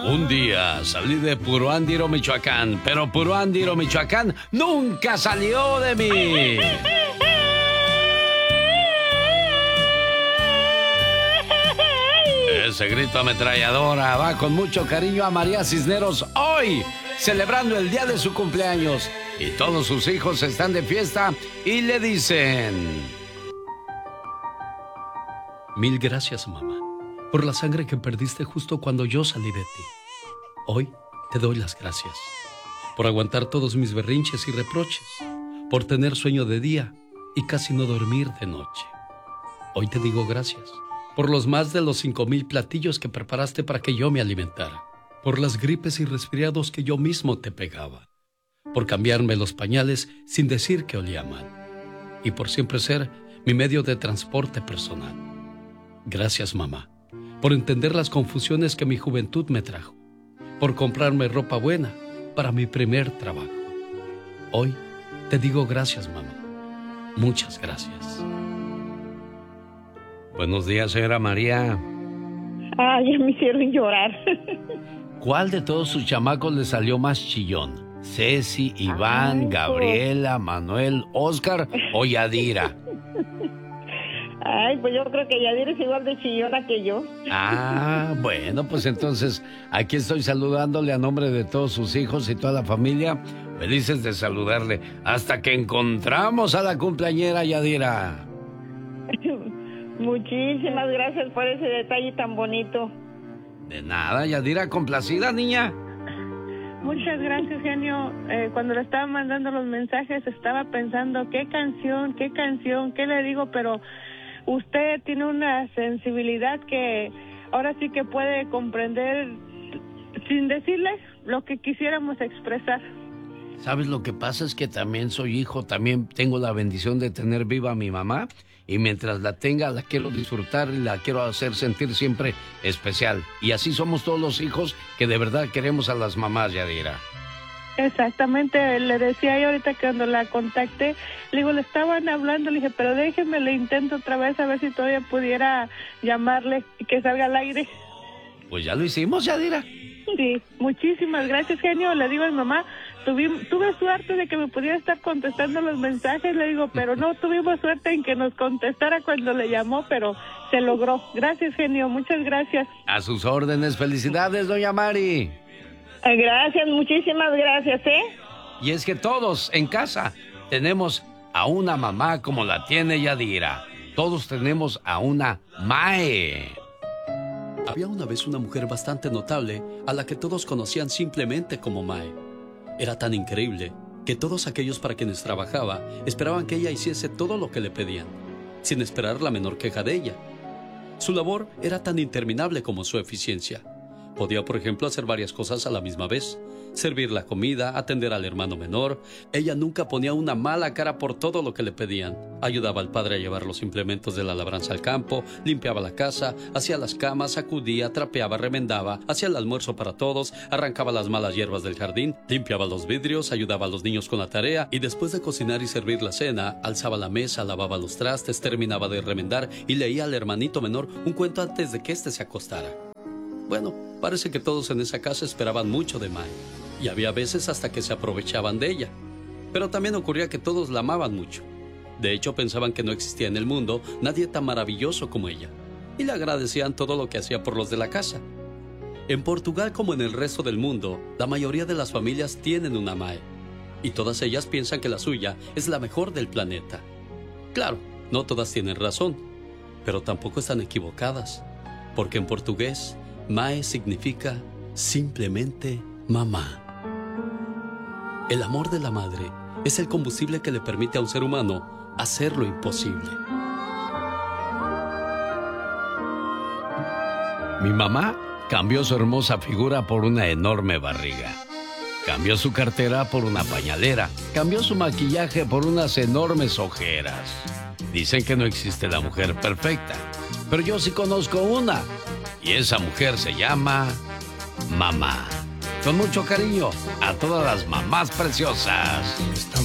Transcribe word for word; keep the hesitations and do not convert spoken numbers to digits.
Un día salí de Puruándiro, Michoacán, pero Puruándiro, Michoacán nunca salió de mí. Ese grito ametralladora va con mucho cariño a María Cisneros hoy, celebrando el día de su cumpleaños. Y todos sus hijos están de fiesta y le dicen: mil gracias, mamá, por la sangre que perdiste justo cuando yo salí de ti. Hoy te doy las gracias por aguantar todos mis berrinches y reproches, por tener sueño de día y casi no dormir de noche. Hoy te digo gracias por los más de los cinco mil platillos que preparaste para que yo me alimentara, por las gripes y resfriados que yo mismo te pegaba, por cambiarme los pañales sin decir que olía mal, y por siempre ser mi medio de transporte personal. Gracias, mamá, por entender las confusiones que mi juventud me trajo, por comprarme ropa buena para mi primer trabajo. Hoy te digo gracias, mamá. Muchas gracias. Buenos días, señora María. Ah, ya me hicieron llorar. ¿Cuál de todos sus chamacos le salió más chillón? ¿Ceci, Iván, Ay, Gabriela, Manuel, Oscar o Yadira? Ay, pues yo creo que Yadira es igual de chillona que yo. Ah, bueno, pues entonces aquí estoy saludándole a nombre de todos sus hijos y toda la familia. Felices de saludarle hasta que encontramos a la cumpleañera Yadira. Muchísimas gracias por ese detalle tan bonito. De nada, Yadira, complacida, niña. Muchas gracias, genio. Eh, cuando le estaba mandando los mensajes estaba pensando qué canción, qué canción, qué le digo, pero usted tiene una sensibilidad que ahora sí que puede comprender sin decirle lo que quisiéramos expresar. ¿Sabes? Lo que pasa es que también soy hijo, también tengo la bendición de tener viva a mi mamá, y mientras la tenga la quiero disfrutar y la quiero hacer sentir siempre especial. Y así somos todos los hijos que de verdad queremos a las mamás, Yadira. Exactamente, le decía yo ahorita que cuando la contacté, le digo, le estaban hablando, le dije, pero déjeme, le intento otra vez a ver si todavía pudiera llamarle y que salga al aire. Pues ya lo hicimos, Yadira. Sí, muchísimas gracias, genio. Le digo a mi mamá, tuve, tuve suerte de que me pudiera estar contestando los mensajes, le digo, pero no tuvimos suerte en que nos contestara cuando le llamó, pero se logró. Gracias, genio, muchas gracias. A sus órdenes, felicidades, doña Mari. Gracias, muchísimas gracias, ¿eh? Y es que todos en casa tenemos a una mamá como la tiene Yadira. Todos tenemos a una Mae. Había una vez una mujer bastante notable a la que todos conocían simplemente como Mae. Era tan increíble que todos aquellos para quienes trabajaba esperaban que ella hiciese todo lo que le pedían, sin esperar la menor queja de ella. Su labor era tan interminable como su eficiencia. Podía, por ejemplo, hacer varias cosas a la misma vez. Servir la comida, atender al hermano menor. Ella nunca ponía una mala cara por todo lo que le pedían. Ayudaba al padre a llevar los implementos de la labranza al campo, limpiaba la casa, hacía las camas, sacudía, trapeaba, remendaba, hacía el almuerzo para todos, arrancaba las malas hierbas del jardín, limpiaba los vidrios, ayudaba a los niños con la tarea y después de cocinar y servir la cena, alzaba la mesa, lavaba los trastes, terminaba de remendar y leía al hermanito menor un cuento antes de que éste se acostara. Bueno, parece que todos en esa casa esperaban mucho de Mae, y había veces hasta que se aprovechaban de ella. Pero también ocurría que todos la amaban mucho. De hecho, pensaban que no existía en el mundo nadie tan maravilloso como ella, y le agradecían todo lo que hacía por los de la casa. En Portugal, como en el resto del mundo, la mayoría de las familias tienen una Mae, y todas ellas piensan que la suya es la mejor del planeta. Claro, no todas tienen razón, pero tampoco están equivocadas, porque en portugués, Mae significa simplemente mamá. El amor de la madre es el combustible que le permite a un ser humano hacer lo imposible. Mi mamá cambió su hermosa figura por una enorme barriga. Cambió su cartera por una pañalera. Cambió su maquillaje por unas enormes ojeras. Dicen que no existe la mujer perfecta, pero yo sí conozco una. Y esa mujer se llama mamá. Con mucho cariño a todas las mamás preciosas.